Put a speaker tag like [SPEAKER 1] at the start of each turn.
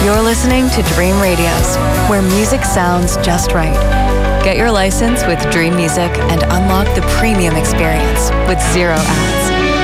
[SPEAKER 1] You're listening to Dream Radios, where music sounds just right. Get your license with Dream Music and unlock the premium experience with zero ads.